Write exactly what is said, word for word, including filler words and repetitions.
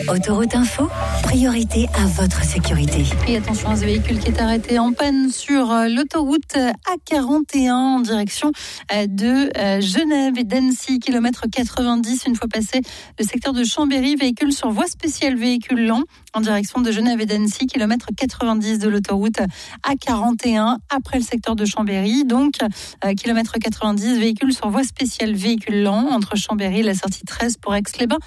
Autoroute Info, priorité à votre sécurité. Et attention à ce véhicule qui est arrêté en panne sur l'autoroute A quarante et un en direction de Genève et d'Annecy, kilomètre quatre-vingt-dix. Une fois passé le secteur de Chambéry, véhicule sur voie spéciale, véhicule lent en direction de Genève et d'Annecy, kilomètre quatre-vingt-dix de l'autoroute A quarante et un, après le secteur de Chambéry. Donc, euh, kilomètre quatre-vingt-dix, véhicule sur voie spéciale, véhicule lent entre Chambéry et la sortie treize pour Aix-les-Bains.